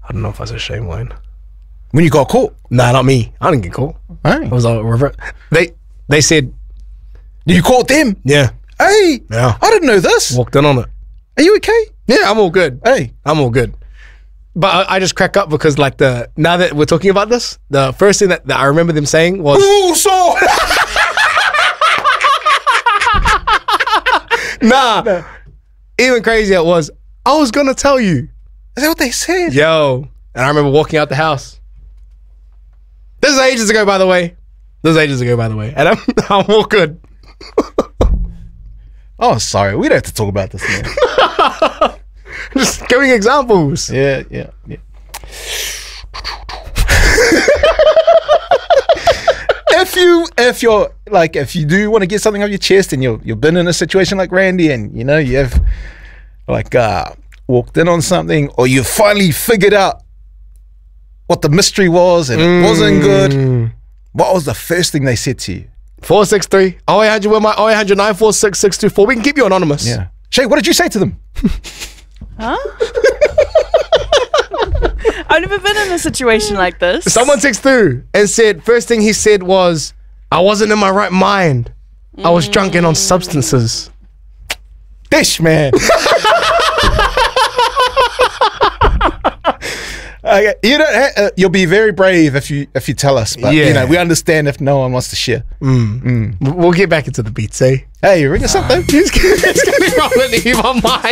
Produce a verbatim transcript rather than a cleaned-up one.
I don't know if I said shame line. When you got caught? Nah, not me. I didn't get caught. Hey. It was a revert. They they said, You caught them? yeah. Hey, Yeah. I didn't know this. Walked in on it. Are you okay? Yeah, I'm all good. Hey. I'm all good. But I, I just crack up because like the now that we're talking about this, the first thing that, that I remember them saying was, Ooh, so. nah, nah. Even crazier was, I was gonna tell you. Is that what they said? Yo. And I remember walking out the house. This is ages ago, by the way. This is ages ago, by the way. And I'm, I'm all good. Oh, sorry. We don't have to talk about this now. Just giving examples. yeah, yeah, yeah. if you, if you're like, if you do want to get something off your chest and you're, you've been in a situation like Randy and, you know, you have like uh, walked in on something or you finally figured out what the mystery was and Mm. it wasn't good, what was the first thing they said to you? four six three oh eight hundred with my oh eight hundred nine four six six two four. We can keep you anonymous. Yeah. Shay, what did you say to them? Huh? I've never been in a situation like this. Someone texted through and said, first thing he said was, I wasn't in my right mind. I was drunk and on substances. Dish, man. Okay, you don't. Ha- uh, you'll be very brave if you if you tell us, but Yeah. you know we understand if no one wants to share. We'll get back into the beats, eh? Hey, ring us up though. It's gonna be rolling in my mind.